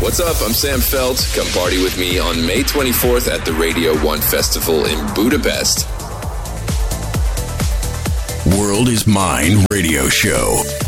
What's up? I'm Sam Felt. Come party with me on May 24th at the Radio 1 Festival in Budapest. World is Mine radio show.